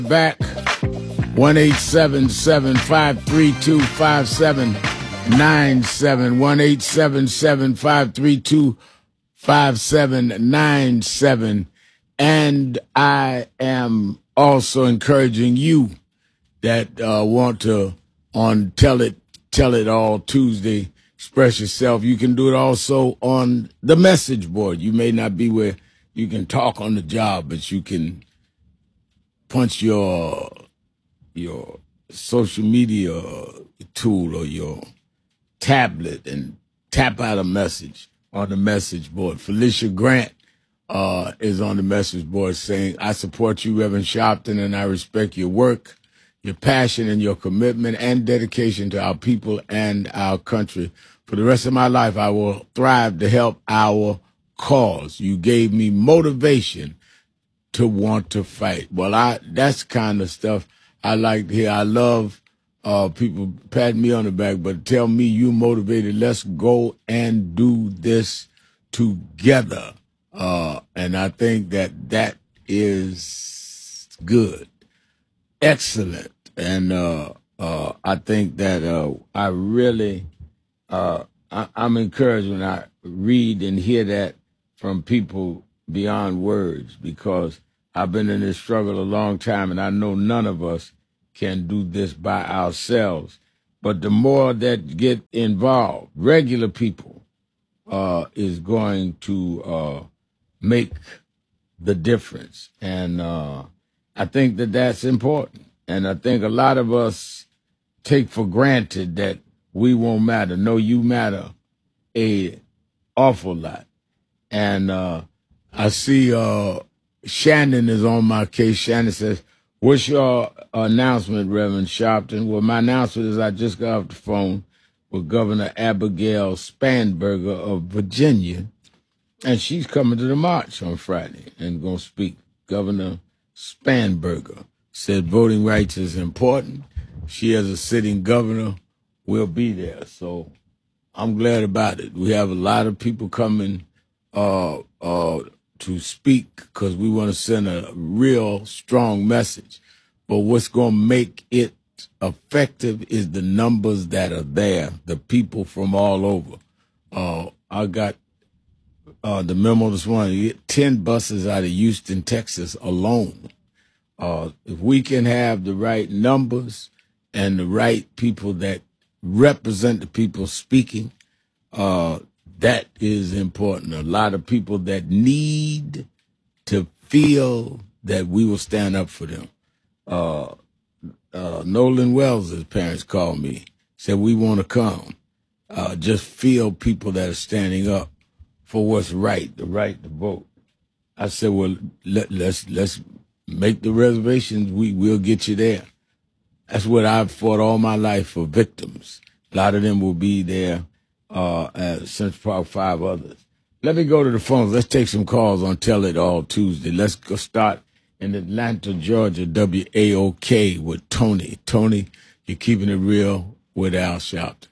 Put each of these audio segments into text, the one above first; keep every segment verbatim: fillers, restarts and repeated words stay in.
Back one eight seven seven, five three two, five seven nine seven. one eight seven seven, five three two, five seven nine seven. And I am also encouraging you that uh, want to on Tell It Tell It All Tuesday, express yourself. You can do it also on the message board. You may not be where you can talk on the job, but you can punch your your social media tool or your tablet and tap out a message on the message board. Felicia Grant uh, is on the message board saying, I support you, Reverend Sharpton, and I respect your work, your passion, and your commitment and dedication to our people and our country. For the rest of my life, I will thrive to help our cause. You gave me motivation to want to fight. Well, I that's kind of stuff I like to hear. I love uh, people pat me on the back, but tell me you motivated. Let's go and do this together. Uh, and I think that that is good, excellent. And uh, uh, I think that uh, I really, uh, I, I'm encouraged when I read and hear that from people beyond words, because I've been in this struggle a long time, and I know none of us can do this by ourselves. But the more that get involved, regular people, uh, is going to uh, make the difference. And uh, I think that that's important. And I think a lot of us take for granted that we won't matter. No, you matter a awful lot. And uh, I see uh, Shannon is on my case. Shannon says, what's your announcement, Reverend Sharpton? Well, my announcement is I just got off the phone with Governor Abigail Spanberger of Virginia, and she's coming to the march on Friday and going to speak. Governor Spanberger said voting rights is important. She, as a sitting governor, will be there. So I'm glad about it. We have a lot of people coming uh, uh, to speak because we want to send a real strong message. But what's going to make it effective is the numbers that are there, the people from all over. Uh, I got uh, the memo this morning. You get ten buses out of Houston, Texas alone. Uh, if we can have the right numbers and the right people that represent the people speaking, uh, that is important. A lot of people that need to feel that we will stand up for them. Uh, uh, Nolan Wells' parents called me, said, we want to come. Uh, just feel people that are standing up for what's right, the right to vote. I said, well, let, let's let's make the reservations. We, we'll get you there. That's what I've fought all my life for, victims. A lot of them will be there. Uh, at Central Park, five others. Let me go to the phones. Let's take some calls on Tell It All Tuesday. Let's go start in Atlanta, Georgia, W A O K with Tony. Tony, you're keeping it real with Al Sharpton.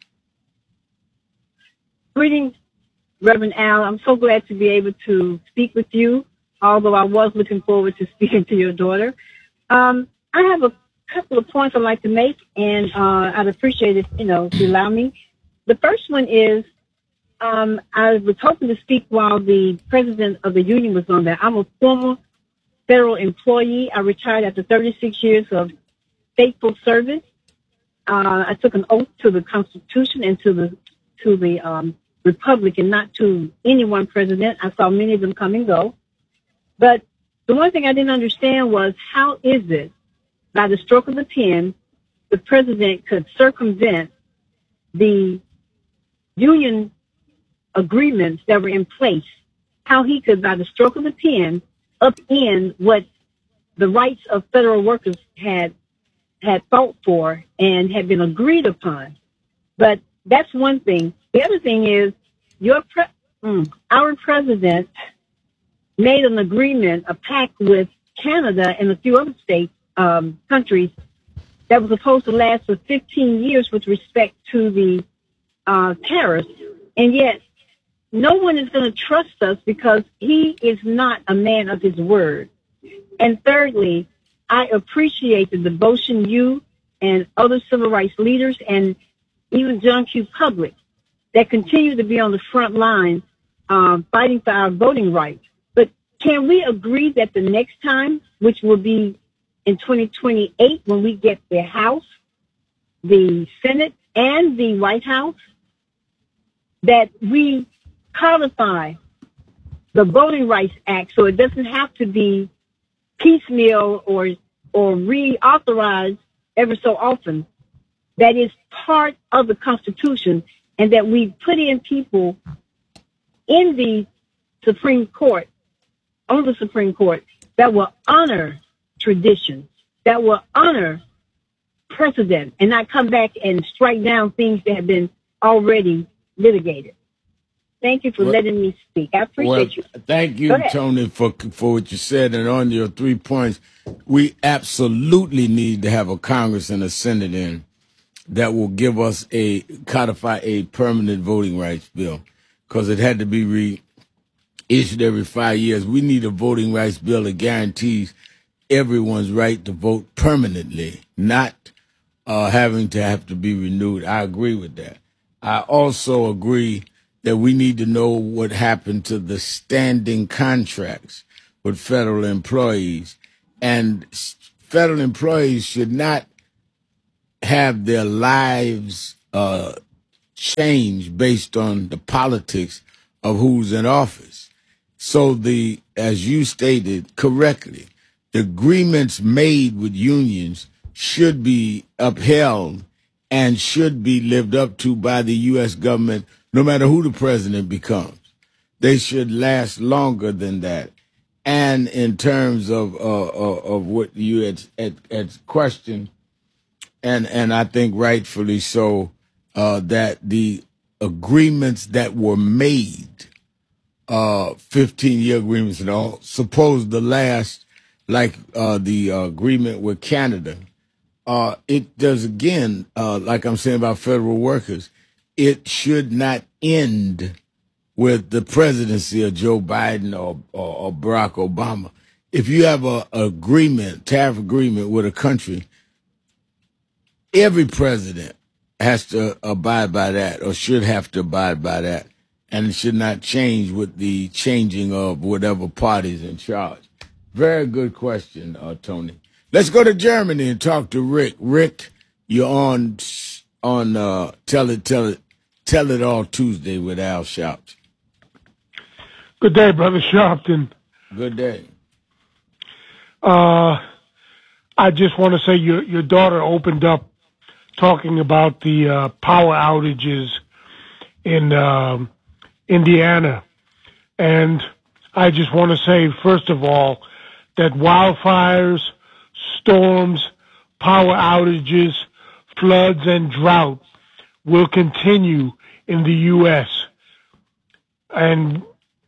Greetings, Reverend Al. I'm so glad to be able to speak with you, although I was looking forward to speaking to your daughter. Um, I have a couple of points I'd like to make, and uh, I'd appreciate it, you know, if you allow me. The first one is, um, I was hoping to speak while the president of the union was on there. I'm a former federal employee. I retired after thirty-six years of faithful service. Uh, I took an oath to the Constitution and to the to the um, Republic, and not to any one president. I saw many of them come and go. But the one thing I didn't understand was, how is it, by the stroke of the pen, the president could circumvent the union agreements that were in place, how he could, by the stroke of the pen, upend what the rights of federal workers had had fought for and had been agreed upon. But that's one thing. The other thing is, your pre- mm, our president made an agreement, a pact with Canada and a few other states, um, countries, that was supposed to last for fifteen years with respect to the uh, tariffs. And yet, no one is going to trust us because he is not a man of his word. And thirdly, I appreciate the devotion you and other civil rights leaders and even John Q. Public that continue to be on the front line um, fighting for our voting rights. But can we agree that the next time, which will be in twenty twenty-eight, when we get the House, the Senate, and the White House, that we codify the Voting Rights Act so it doesn't have to be piecemeal or or reauthorized ever so often, that is part of the Constitution, and that we put in people in the Supreme Court, on the Supreme Court, that will honor tradition, that will honor precedent, and not come back and strike down things that have been already litigated. Thank you for well, letting me speak. I appreciate well, you. Thank you, Tony, for for what you said. And on your three points, we absolutely need to have a Congress and a Senate in that will give us a, codify a permanent voting rights bill, because it had to be reissued every five years. We need a voting rights bill that guarantees everyone's right to vote permanently, not uh, having to have to be renewed. I agree with that. I also agree that we need to know what happened to the standing contracts with federal employees. And federal employees should not have their lives uh, changed based on the politics of who's in office. So the, as you stated correctly, the agreements made with unions should be upheld and should be lived up to by the U S government, no matter who the president becomes. They should last longer than that. And in terms of uh, of what you had, had, had questioned, and and I think rightfully so, uh, that the agreements that were made, uh, fifteen-year agreements and all, supposed to last, like uh, the uh, agreement with Canada, uh, it does again, uh, like I'm saying about federal workers, it should not end with the presidency of Joe Biden or, or, or Barack Obama. If you have a, a agreement, tariff agreement with a country, every president has to abide by that or should have to abide by that, and it should not change with the changing of whatever party's in charge. Very good question, uh, Tony. Let's go to Germany and talk to Rick. Rick, you're on on uh, Tell It, Tell It, Tell It All Tuesday with Al Sharpton. Good day, Brother Sharpton. Good day. Uh, I just want to say your your daughter opened up talking about the uh, power outages in uh, Indiana, and I just want to say, first of all, that wildfires, storms, power outages, floods, and drought will continue in the U S And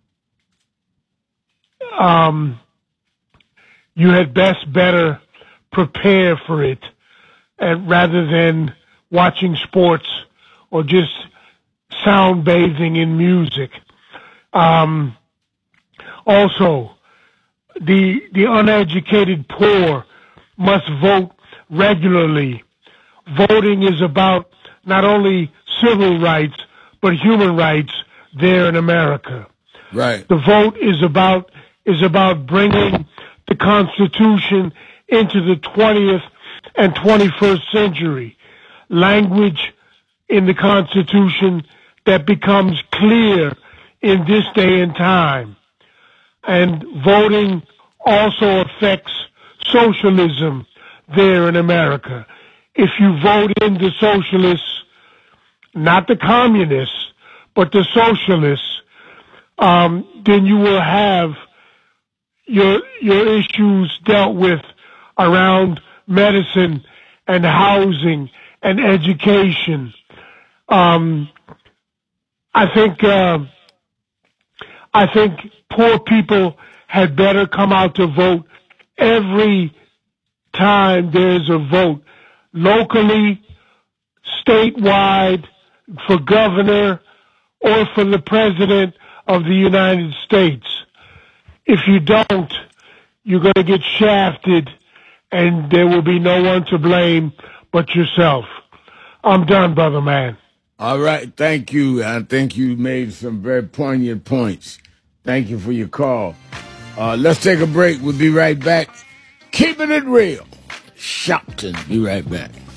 um, you had best better prepare for it, and rather than watching sports or just sound bathing in music. Um, also, the the uneducated poor must vote regularly. Voting is about not only civil rights, but human rights there in America. Right. The vote is about is about bringing the Constitution into the twentieth and twenty-first century. Language in the Constitution that becomes clear in this day and time. And voting also affects socialism there in America. If you vote in the socialists, not the communists, but the socialists, um, then you will have your your issues dealt with around medicine and housing and education. Um, I think uh, I think poor people had better come out to vote every time there's a vote, locally, statewide, for governor, or for the president of the United States. If you don't, you're going to get shafted, and there will be no one to blame but yourself. I'm done, brother man. All right. Thank you. I think you made some very poignant points. Thank you for your call. Uh, let's take a break. We'll be right back. Keeping it real. Shopton. Be right back.